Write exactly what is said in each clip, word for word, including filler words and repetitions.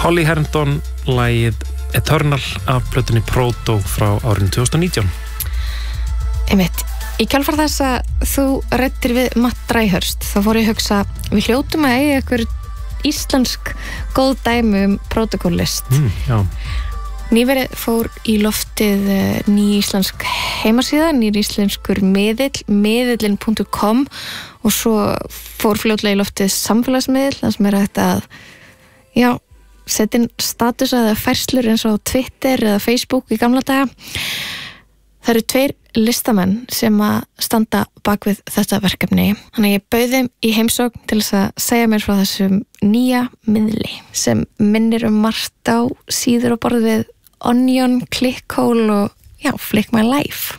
Holly Herndon, lagið Eternal af plötunni Proto frá árinu tvö þúsund og nítján. Einmitt, í kjálfar þess að þú ræddir við Matt Dryhurst, þá fór ég að hugsa, við hljótum að eiga einhver íslensk góð dæmi um protokollist. Mm, já. Nýverið fór í loftið ný íslensk heimasíða, nýr íslenskur miðill, miðillin punktur com og svo fór fljótlega í loftið samfélagsmiðill, það sem er hægt að, já, setja inn status eða færslur eins og Twitter eða Facebook í gamla daga. Það eru tveir listamenn sem að standa bak við þetta verkefni. Þannig að ég bauð þeim í heimsókn til þess að segja mér frá þessum nýja miðli sem minnir um margt á síður og borð við Onion, Clickhole og já, Flick My Life.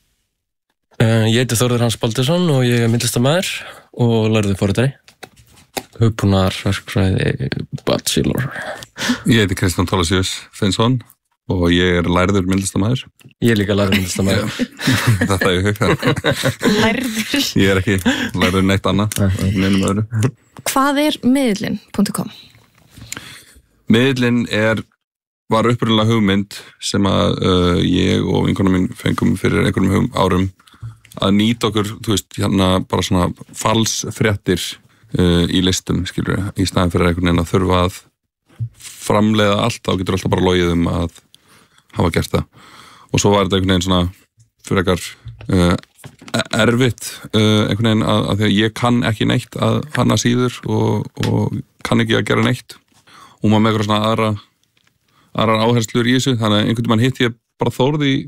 Uh, ég heiti Þórður Hans Baldursson og ég er myndlistarmaður og lærði forritari. Hugbúnaðar verkfræði bachelor. Ég heiti Kristján Thorlacius Finnsson og ég er lærður myndlistarmaður. Ég er líka lærður myndlistarmaður. Þetta er hug. Lærður. Ég er ekki lærður neitt annað. Neinum öðru. Hvað er miðillin punktur com? Miðillin er var upprunalega hugmynd sem að uh, ég og vinkonum mín fengum fyrir einhverjum árum að nýta okkur, þú veist, hérna bara svona falsfréttir uh, í listum, skilur við, í staðin fyrir einhvern veginn að þurfa að framleiða allt, þá getur alltaf bara logið um að hafa gert það. Og svo var þetta einhvern veginn svona fyrir ekkar uh, erfitt uh, einhvern veginn að, að því að ég kann ekki neitt að hanna síður og, og kann ekki að gera neitt. Og maður með eitthvað svona aðra aðrar áherslur í þessu, þannig að einhvern veginn hitt ég bara Þórð í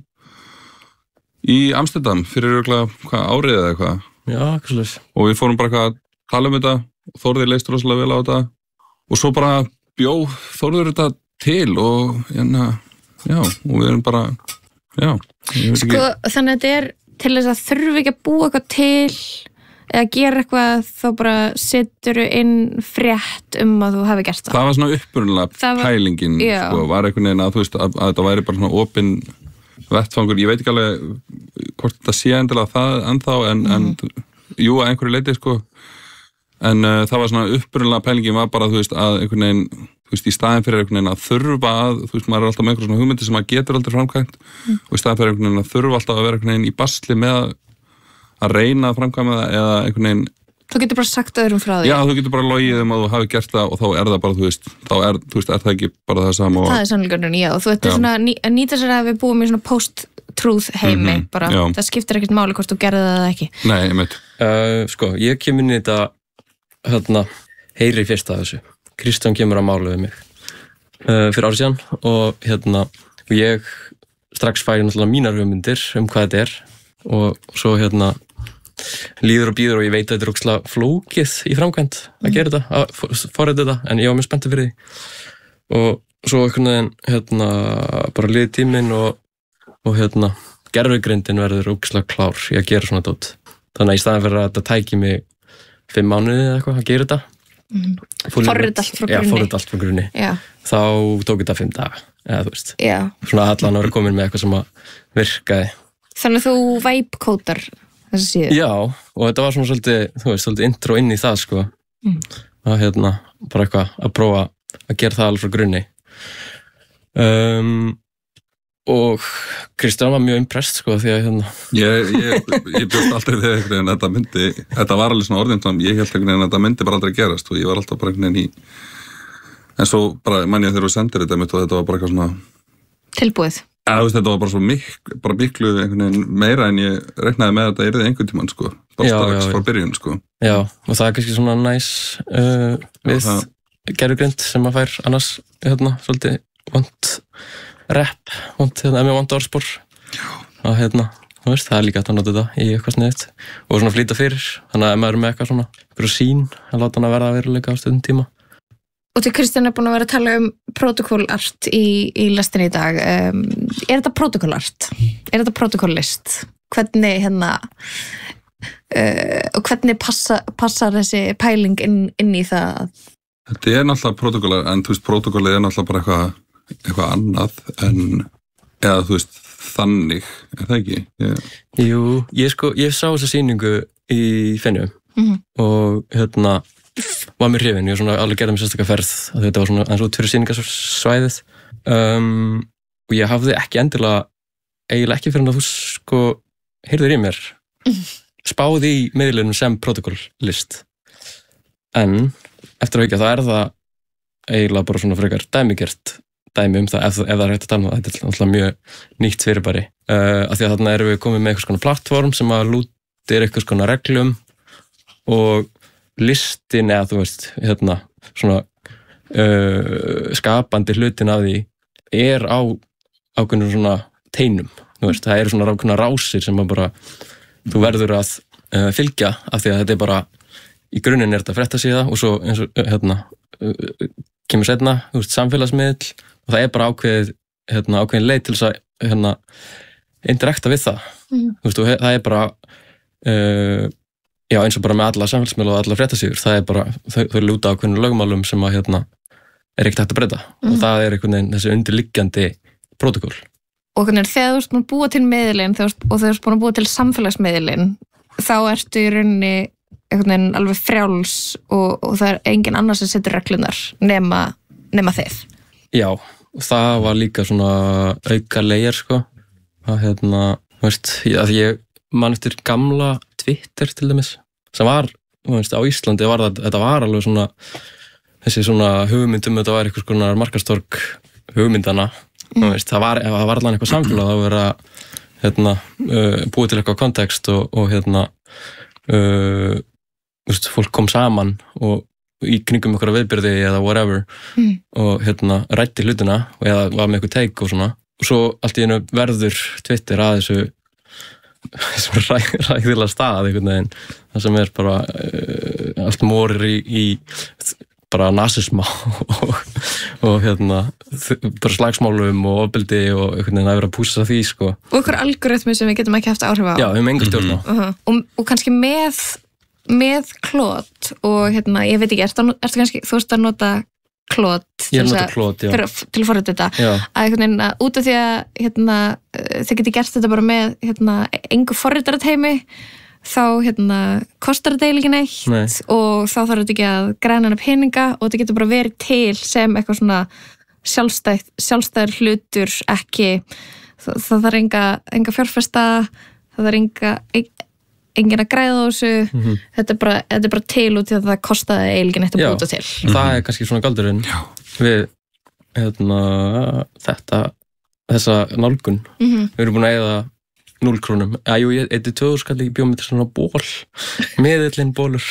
í Amsterdam fyrir örugglega hvað árið eða eitthvað. Já, eitthvað svoleiðis. Og við fórum bara eitthvað að tala um þetta og Þórði leist rosalega vel á þetta og svo bara bjó Þórður þetta til og hérna, já, og við erum bara já. Sko, þannig að þetta er til þess að þurfi ekki að búa eitthvað til eða gera eitthvað, þá bara setur inn frétt um að þú hafi gert það. Það var svona upprunalega var, pælingin, já. sko, var einhvern veginn að, þú veist, að, að þetta væri bara svona opin vettfangur, ég veit ekki alveg hvort þetta sé endilega það ennþá, en, mm. en jú, að einhverju leiti, sko, en uh, það var svona upprunalega pælingin var bara, þú veist, að einhvern veginn, þú veist, í staðin fyrir einhvern veginn að þurfa að, þú veist, maður er alltaf með einhverjum svona hugmyndi sem maður getur aldrei framkvæmt, mm. og í staðin fyrir einhvern veginn að þurfa alltaf að vera einhvern veginn í basli með að að reyna að framkvæma það eða einhvern veginn. Þú getur bara sagt öðrum frá því. Já, þú getur bara logið um að þú hafi gert það og þá er það bara, þú veist, þá er, þú veist, er það ekki bara það sama. Og... Það er sannleikurinn, já. Og þú veit, svona, að nýta sér að við búum í svona post-truth heimi, mm-hmm, bara, já. Það skiptir ekkert máli hvort þú gerði það eða ekki. Nei, ég veit. Uh, sko, ég kem inn í þetta, hérna, heyri fyrst að þessu. Kristján kemur að mála við mig uh, fyrir árið síðan og hérna, og ég strax færi náttúrulega mínar hugmyndir um hvað þetta er og svo hérna líður og býður og ég veit að þetta er ógeðslega flókið í framkvæmd að gera þetta, að forrita þetta, en ég var mjög spenntur fyrir því og svo einhvern veginn hérna bara liði tíminn og, og hérna gervigreindin verður ógeðslega klár í að gera svona dót, þannig að í staðan fyrir að þetta tæki mig fimm mánuði eða eitthvað að gera þetta mm. forrita allt frá grunni, já, forrita allt frá grunni. Já. Þá tók þetta fimm daga eða þú veist, já. Svona allan að vera komin með eitthvað sem að virkaði. Þannig að þú væpkótar þessi síðu? Já, og þetta var svona svolítið, þú veist, svolítið intro inn í það, sko. Mm. Að hérna, bara eitthvað að prófa að gera það alveg frá grunni. Um, og Kristján var mjög impressed, sko, því að hérna... Ég, ég, ég bjóst aldrei við einhvern veginn að þetta myndi, þetta var alveg svona orðin, ég held einhvern veginn að þetta myndi bara aldrei gerast og ég var alltaf bara einhvern veginn í... En svo bara, mann ég þegar þú sendir þetta mitt og þetta var bara eitthvað svona... Tilbúið. Ja, veist, þetta var bara svo miklu, bara miklu einhvern veginn meira en ég reknaði með að þetta yrði einhvern tímann, sko. Bara já, strax já, frá byrjun, sko. Já, og það er kannski svona næs uh, við það... gervigreind sem að fær annars, hérna, svolítið vant rap, vant, hérna, mjög vant orðspor. Já. Og hérna, þú veist, það er líka hægt að nota þetta í eitthvað sniðut og svona flýta fyrir, þannig að ef maður er með eitthvað svona, eitthvað sín, að láta hann að verða að veruleika á stundum tíma. Og til Kristján er búin að vera að tala um protokollart í, í lestinni í dag. Um, er þetta protokollart? Er þetta protokollist? Hvernig hérna uh, og hvernig passa, passar þessi pæling inn, inn í það? Þetta er náttúrulega protokollar, en þú veist, protokollið er náttúrulega bara eitthvað, eitthvað annað en, eða þú veist, þannig, er það ekki? Ég... Jú, ég sko, ég sá þessa sýningu í Fenjum mm-hmm. og hérna var mér hrifin, ég var svona alveg gerði mér sérstaklega ferð að þetta var svona eins og út fyrir sýningarsvæðið um, og ég hafði ekki endilega eiginlega ekki fyrir að þú sko heyrður í mér spáði í miðlunum sem protokollist en eftir að hugja þá er það eiginlega bara svona frekar dæmigert dæmi um það ef, ef það er hægt að tala um það þetta er alltaf mjög nýtt fyrirbæri uh, af því að þarna erum við komið með eitthvað svona plattform sem að lútir eitthvað svona reglum og listin eða þú veist hérna svona uh, skapandi hlutin af því er á ákveðnum svona teinum þú veist, það eru svona ákveðna rásir sem að bara þú verður að uh, fylgja af því að þetta er bara í grunninn er þetta fréttasíða og svo eins og hérna uh, kemur seinna, þú veist, samfélagsmiðl og það er bara ákveðið hérna ákveðin leið til þess að hérna interakta við það mm. þú veist, og það er bara uh, já, eins og bara með alla samfélagsmiðla og alla fréttasíður, það er bara, þau, þau lúta á hvernig lögmálum sem að hérna er ekkert hægt að breyta mm. og það er einhvern veginn þessi undirliggjandi prótokoll. Og hvernig þegar þú ert búin að búa til miðlinn og þegar þú ert búin að búa til samfélagsmiðlinn, þá ertu í rauninni einhvern veginn alveg frjáls og, og það er engin annar sem setur reglunar nema, nema þið. Já, það var líka svona auka leir, sko, að hérna, veist, að ég man eftir gamla Twitter til dæmis, sem var, veist, á Íslandi var það, þetta var alveg svona, þessi svona hugmyndum, þetta var eitthvað svona markastorg hugmyndana, mm. veist, það var, það var allan eitthvað samfélag, það var að vera, hérna, uh, búið til eitthvað kontekst og, og hérna, uh, veist, fólk kom saman og í kringum einhverja viðbyrði eða whatever mm. og hérna ræddi hlutina eða var með eitthvað take og svona og svo allt í einu verður Twitter að þessu þessum ræ, ræðilega stað einhvern veginn, það sem er bara uh, allt morir í, í bara nasisma og, og hérna bara slagsmálum og ofbeldi og einhvern veginn að vera að pússa því, sko. Og einhver algoritmi sem við getum ekki haft áhrif á. Já, við hefum enga stjórn á. Mm-hmm. Uh-huh. og, og kannski með með klót og hérna, ég veit ekki, ertu, ertu kannski, þú veist að nota klót til, klót, fyrir, til að forrita þetta já. Að einhvern veginn að út af því að hérna, þið geti gert þetta bara með hérna, engu forritarateymi þá hérna, kostar þetta eiginlega neitt Nei. og þá þarf þetta ekki að græna hana peninga og þetta getur bara verið til sem eitthvað svona sjálfstæð, sjálfstæður hlutur ekki, það, það þarf enga, enga fjárfesta, það þarf enga enginn að græða á þessu mm-hmm. þetta, er bara, þetta er bara til út því að það kostaði eiginlega neitt að búta til. Mm-hmm. Það er kannski svona galdurinn við hérna, þetta þessa nálgun. Mm-hmm. Við erum búin að eyða núll krónum. Já, jú, ég eitthvað tvöður skall ekki bjóð með svona ból meðillinn bólur.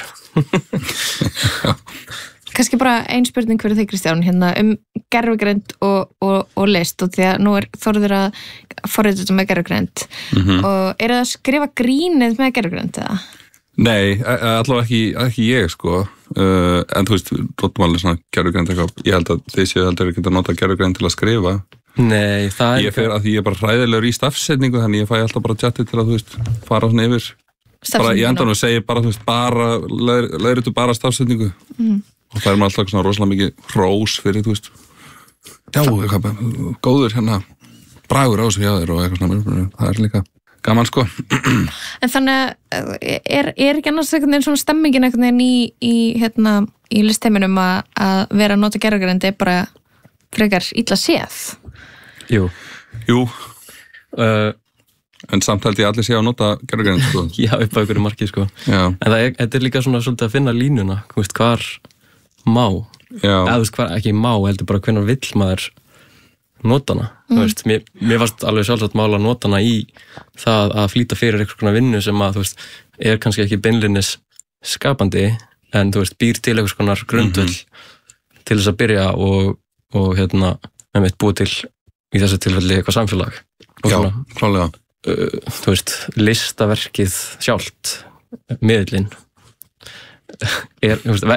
Kannski bara ein spurning fyrir þig, Kristján, hérna um gervigreind og, og, og list og því að nú er Þórður að forrita þetta með gervigreind mm-hmm. og er það að skrifa grínið með gervigreind eða? Nei, allavega ekki, ekki ég sko uh, en þú veist, rótum alveg svona gervigreind eitthvað, ég held að þið séu heldur ekki að nota gervigreind til að skrifa. Nei, það er ég fer að því ég er bara hræðilegur í stafsetningu þannig ég fæ alltaf bara tjatti til að þú veist fara svona yfir, bara í endanum segi bara þú veist, bara, leiður þú bara stafsetningu mm. og það er maður alltaf svona rosalega mikið hrós fyrir, þú veist já, eitthvað, góður hérna bragur á þessu hjá þér og eitthvað svona það er líka gaman, sko. En þannig, er, er ekki annars einhvern veginn svona stemmingin einhvern veginn í, í hérna, í listheiminum að, að vera að nota gervigreind er bara frekar illa séð? Jú. Jú. Uh, en samt held ég allir sé að nota gervigreind, sko. Já, upp á einhverju marki, sko. Já. En það er, þetta er líka svona svolítið að finna línuna, þú veist, hvar má. Já. Eða þú veist, hvar ekki má, heldur bara hvenær vill maður nota hana. Mm. Þú veist, mér, mér varst alveg sjálfsagt mála að nota hana í það að flýta fyrir eitthvað svona vinnu sem að, þú veist, er kannski ekki beinlinnis skapandi, en þú veist, býr til eitthvað svona grundvöll mm-hmm. til þess að byrja og, og hérna, með mitt búið til í þessu tilfelli eitthvað samfélag. Og já, svona, klálega. Uh, þú veist, listaverkið sjálft, miðlinn, er, þú veist,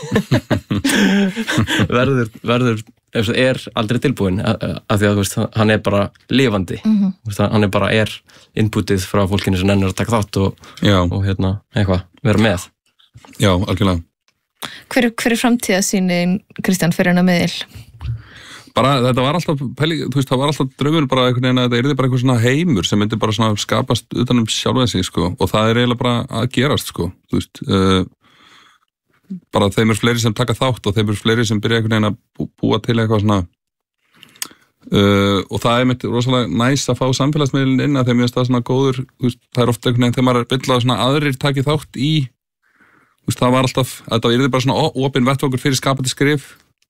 verður, verður, er aldrei tilbúin af því að, þú veist, hann er bara lifandi. Mm-hmm. Veist, hann er bara, er inputið frá fólkinu sem ennur að taka þátt og, og hérna, eitthvað, vera með. Já, algjörlega. Hver, hver er framtíðarsýnin, Kristján, fyrir hennar miðil? Bara, þetta var alltaf, pæli, þú veist, það var alltaf draumur bara einhvern veginn að þetta yrði bara eitthvað svona heimur sem myndi bara svona skapast utanum sjálfan sig, sko, og það er eiginlega bara að gerast, sko, þú veist, uh, bara þeim er fleiri sem taka þátt og þeim er fleiri sem byrja einhvern veginn að búa til eitthvað svona uh, og það er mitt rosalega næs að fá samfélagsmiðlinn inn að þeim er það svona góður, veist, það er ofta einhvern veginn þegar maður er byrlað svona aðrir taki þátt í, veist, það var alltaf þetta er bara svona opin vettvangur fyrir skapandi skrif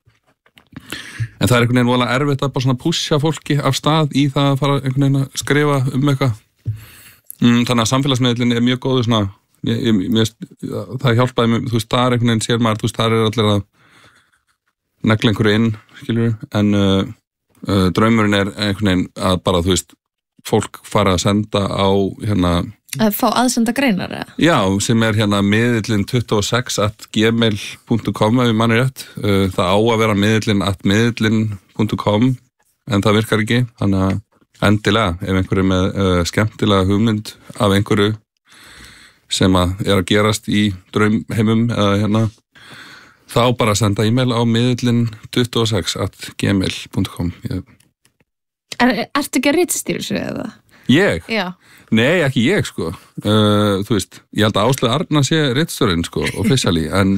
en það er einhvern veginn voðalega erfitt að bara svona pusha fólki af stað í það að fara einhvern veginn að skrifa um eitthvað mm, þannig að samfélagsmiðlinn er mjög góður svona Ég, ég, mér, það hjálpaði mér, þú veist, það er einhvern veginn sér maður, þú veist, það er allir að negla einhverju inn, skiljur en uh, uh, draumurinn er einhvern veginn að bara, þú veist fólk fara að senda á hérna að fá aðsenda greinar, eða? Já, sem er hérna miðillin tuttugu og sex at gmail punktur com ef ég manni rétt, uh, það á að vera miðillin at miðillin punktur com en það virkar ekki, þannig að endilega, ef einhverju með uh, skemmtilega hugmynd af einhverju sem að er að gerast í draumheimum eða hérna þá bara senda e-mail á miðillin tuttugu og sex at gmail punktur com ég... er, Ertu ekki að ritstýra þessu eða? Ég? Já. Nei, ekki ég sko uh, þú veist, ég held að Áslaug Arna sé ritstjórinn sko, officially en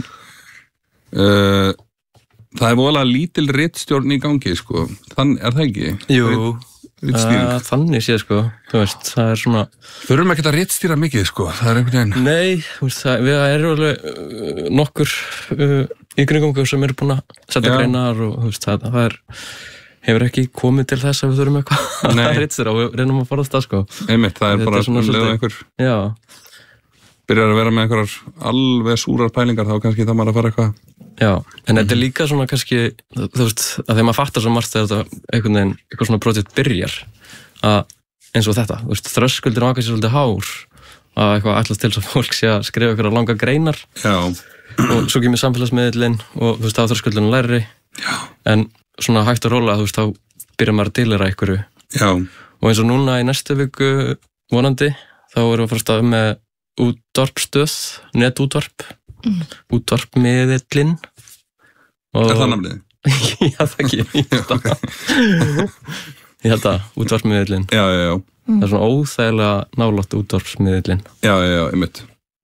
uh, það er voðalega lítil ritstjórn í gangi sko, þann er það ekki? Jú Uh, þannig séð sko, þú veist, það er svona þurfum ekki að ritstýra mikið sko, það er einhvern veginn Nei, þú veist, það, við erum alveg uh, nokkur uh, ykringum sem eru búin að setja greinar og þú veist, það, það er hefur ekki komið til þess að við þurfum eitthvað að ritstýra og við reynum að fara það sko Einmitt, það er Þetta bara er svona um leið og svolítið- einhver Já, byrjar að vera með einhverjar alveg súrar pælingar þá kannski það maður að fara eitthvað já, en þetta er líka svona kannski, þú veist, að þegar maður fattar svo margt þegar þetta einhvern veginn, eitthvað svona projekt byrjar að eins og þetta, þú veist, þröskuldin á kannski svolítið hár að eitthvað ætlast til svo fólk sé að skrifa eitthvað langa greinar Já, og svo kemur samfélagsmiðlinn og þú veist, þá þröskuldin læri já, en svona hægt og rólega, þú veist, þá byrjar maður að deilera einhverju já, og eins og núna í næstu viku vonandi, þá erum við að fara að staða með útvarpstöð, netútvarp mm. útvarpmiðillinn og... er það namnið? Já, það ekki, ég held að ég held að útvarpsmiðillinn Já, já, já, það er svona óþægilega nálægt útvarpsmiðillinn já, já, já, einmitt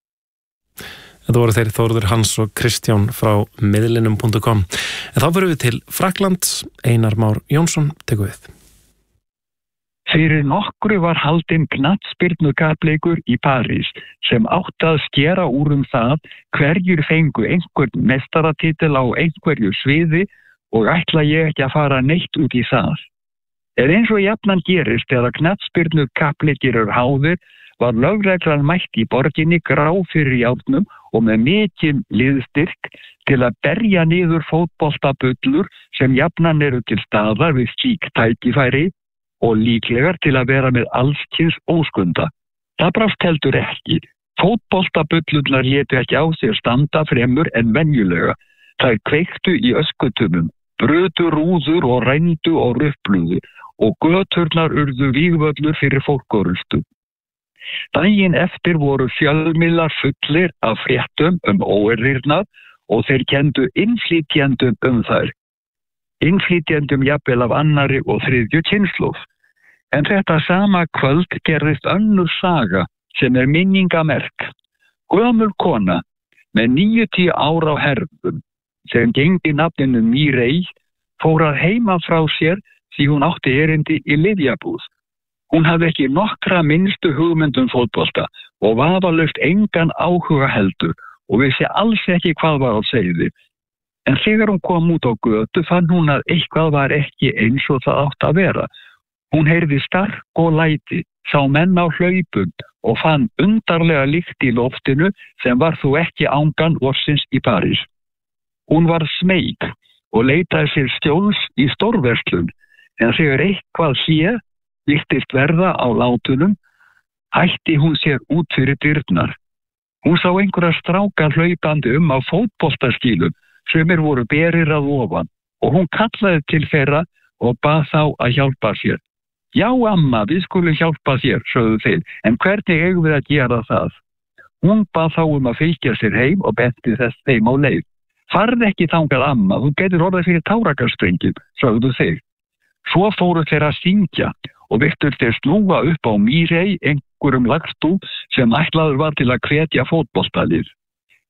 Þetta voru þeir Þórður Hans og Kristján frá miðlinum punktur com en þá fyrir við til Frakklands, Einar Már Jónsson tekur við Fyrir nokkru var haldinn knattspyrnukapleikur í París sem átti að skera úr um það hverjir fengu einhvern meistaratitil á einhverju sviði og ætla ég ekki að fara neitt út í það. Er eins og jafnan gerist þegar knattspyrnukapleikir eru háðir var lögreglan mætt í borginni grá fyrir járnum og með mikinn liðstyrk til að berja niður fótboltabullur sem jafnan eru til staðar við slík tækifæri og líklegar til að vera með allskyns óskunda. Það brást heldur ekki. Fótboltabullurnar létu ekki á sig standa fremur en venjulega. Þær kveiktu í öskutumum, brutu rúður og rændu og röfluðu og göturnar urðu vígvöllur fyrir fólkórustu. Daginn eftir voru fjölmiðlar fullir af fréttum um óeirðirnar og þeir kendu innflytjendum um þær. Innflytjendum jafnvel af annarri og þriðju kynslóð. En þetta sama kvöld gerðist önnur saga sem er minningamerk. Gömul kona með níutíu ára á herðum sem gengi nafninu Mírey fór að heima frá sér því hún átti erindi í lyfjabúð. Hún hafði ekki nokkra minnstu hugmyndum fótbolta og vafalaust engan áhuga heldur og vissi alls ekki hvað var á seyði. En þegar hún kom út á götu fann hún að eitthvað var ekki eins og það átt að vera. Hún heyrði stark og læti, sá menn á hlaupum og fann undarlega lykt í loftinu sem var þó ekki angan vorsins í París. Hún var smeyk og leitaði sér skjóls í stórverslun, en þegar eitthvað sé virtist verða á látunum, hætti hún sér út fyrir dyrnar. Hún sá einhverja stráka hlaupandi um á fótboltaskílum sem er voru berir að ofan og hún kallaði til þeirra og bað þá að hjálpa sér. Já, amma, við skulum hjálpa þér, sögðu þeir, en hvernig eigum við að gera það? Hún bað þá um að fylgja sér heim og benti þess þeim á leið. Farð ekki þangað, amma, þú getur orðað fyrir tárakarstrengin, sögðu þeir. Svo fóru þeir að syngja og virtust þeir snúa upp á Mírey einhverjum lagstúf sem ætlaður var til að hvetja fótboltalið.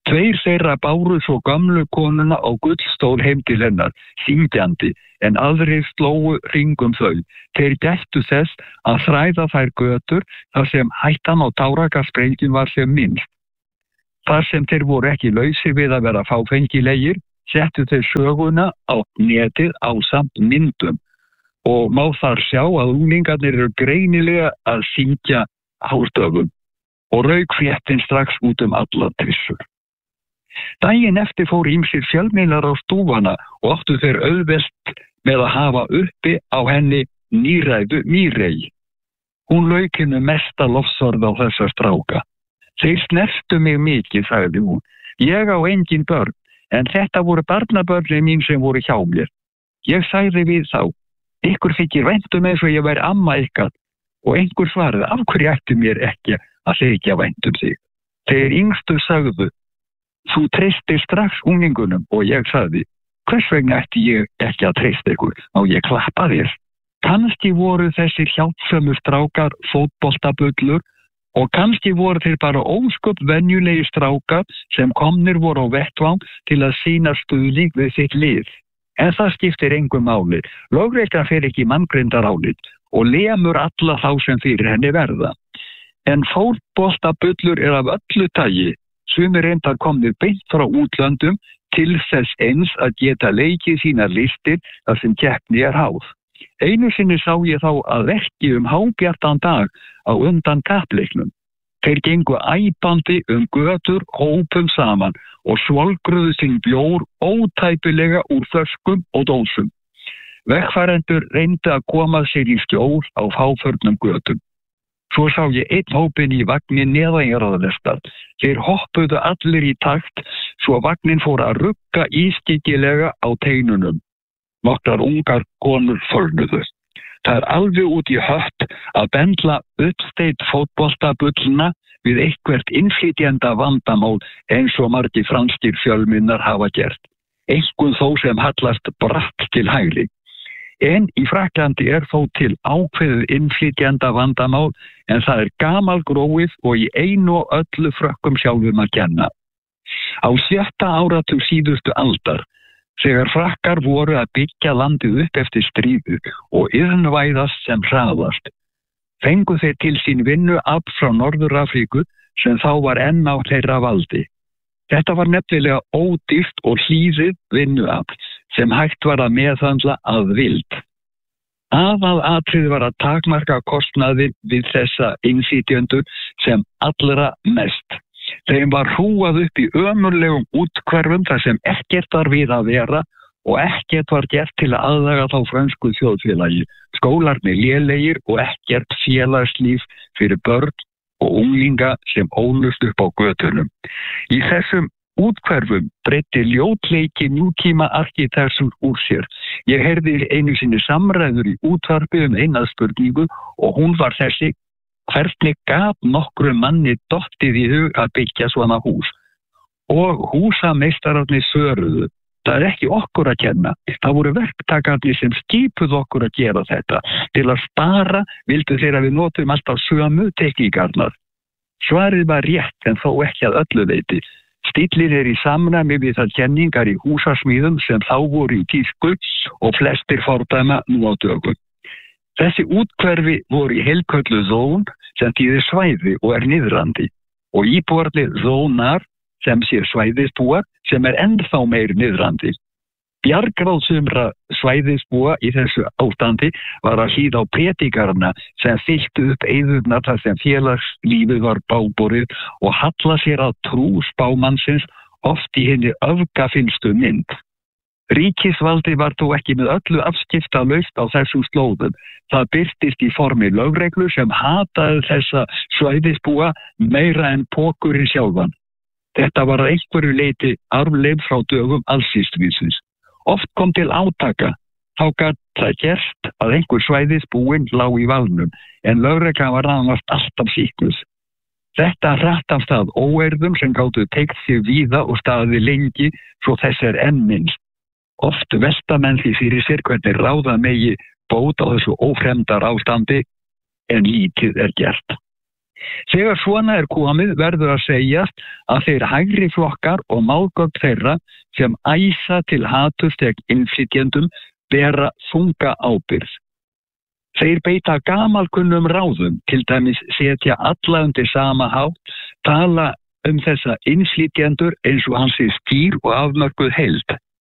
Tveir þeirra báru svo gömlu konuna á gullstól heim til hennar, syngjandi, en aðrir slóu hringum þau. Þeir gættu þess að þræða þær götur þar sem hættan á tárakasprengin var sem minnst. Þar sem þeir voru ekki lausir við að vera fáfengilegir, settu þeir söguna á netið ásamt myndum og má þar sjá að unglingarnir eru greinilega að syngja hástöfum og rauk fréttin strax út um alla trissur. Daginn eftir fór ýmsir fjölmiðlar á stúfana og áttu þeir auðvelt með að hafa uppi á henni nýræðu Mírey. Hún lauk hennu mesta lofsorð á þessa stráka. Þeir snertu mig mikið, sagði hún. Ég á engin börn, en þetta voru barnabörnin mín sem voru hjá mér. Ég sagði við þá, ykkur þykir væntum eins og ég væri amma ykkar, og einhver svaraði, af hverju ættu mér ekki að þykja væntum sig. Þeir yngstu sagðu, þú treystir strax unglingunum og ég sagði, hvers vegna ætti ég ekki að treysta ykkur og ég klappa þér. Kannski voru þessir hjálpsömu strákar fótboltabullur og kannski voru þeir bara ósköp venjulegi strákar sem komnir voru á vettvang til að sýna stuðning við sitt lið. En það skiptir engu máli. Lögreglan fer ekki manngrindarálit og lemur alla þá sem fyrir henni verða. En fótboltabullur er af öllu tagi. Sumir reyndar komnir beint frá útlöndum til þess eins að geta leikið sínar listir þar sem keppni er háð. Einu sinni sá ég þá að verki um hábjartan dag á undan kappleiknum. Þeir gengu æpandi um götur hópum saman og svolgruðu sinn bjór ótæpilega úr flöskum og dósum. Vegfarendur reyndu að koma sér í skjól á fáförnum götum. Svo sá ég einn hópin í vagnin neðanjarðarlestar. Þeir hoppuðu allir í takt svo vagnin fór að rugga ískyggilega á teinunum. Nokkrar ungar konur fölnuðu. Það er alveg út í hött að bendla uppsteitt fótboltabullna við eitthvert innflytjenda vandamál eins og margir franskir fjölmiðlar hafa gert. Einkum þó sem hallast bratt til hægri. En í Frakklandi er þó til ákveðið innflytjenda vandamál en það er gamalgróið og í einu og öllu frökkum sjálfum að kenna. Á sjötta áratug síðustu aldar, þegar Frakkar voru að byggja landið upp eftir stríðu og iðnvæðast sem hraðast, fengu þeir til sín vinnuafl frá Norður-Afríku sem þá var enn á þeirra valdi. Þetta var nefnilega ódýrt og hlýðið vinnuafl sem hægt var að meðhandla að vild. Aðalatriðið var að takmarka kostnaði við þessa innflytjendur sem allra mest. Þeim var hrúað upp í ömurlegum úthverfum þar sem ekkert var við að vera og ekkert var gert til að aðlaga þá frönsku þjóðfélagi. Skólarnir lélegir og ekkert félagslíf fyrir börn og unglinga sem ólust upp á götunum. Í þessum úthverfum breyti ljótleiki nútíma arkitektur úr sér. Ég heyrði einu sinni samræður í útvarpi um eina spurningu og hún var þessi: hvernig gat nokkrum manni dottið í hug að byggja svona hús? Og húsameistararnir svöruðu: það er ekki okkur að kenna. Það voru verktakarnir sem skipuðu okkur að gera þetta. Til að spara vildu þeir að við notum alltaf sömu tekníkarnar. Svarið var rétt en þó ekki að öllu leyti. Stíllinn er í samræmi við þær kenningar í húsasmíðum sem þá voru í tísku og flestir fordæma nú á dögum. Þessi úthverfi voru í heilköllu zón sem þýðir svæði og er niðrandi og íbúarnir zónar sem sé svæðisbúar sem er ennþá meir niðrandi. Bjargráð sumra svæðisbúa í þessu ástandi var að hlýða á predikarana sem fylltu upp eyðurnar þar sem félagslífið var báborið og halla sér að trú spámannsins oft í henni öfgafinnstu mynd. Ríkisvaldi var þó ekki með öllu afskiptalaust á þessum slóðum. Það birtist í formi lögreglu sem hataði þessa svæðisbúa meira en pókurinn sjálfan. Þetta var að einhverju leyti arfleifð frá dögum allsýstvísins. Oft kom til átaka, þá gat það gerst að einhver svæðisbúinn lá í valnum, en lögreglan var nánast alltaf sýknuð. Þetta hratt af stað óeirðum sem gátu teygt sig víða og staði lengi, svo þess er enn minnst. Oft velta menn því fyrir sér hvernig ráða megi bót á þessu ófremdar ástandi, en lítið er gert. Þegar svona er komið verður að segjast að þeir hægri flokkar og málgögn þeirra sem æsa til haturs gegn innflytjendum bera þunga ábyrgð. Þeir beita gamalkunnum ráðum, til dæmis setja alla undir sama hátt, tala um þessa innflytjendur eins og hans er skýr og afmörkuð heild.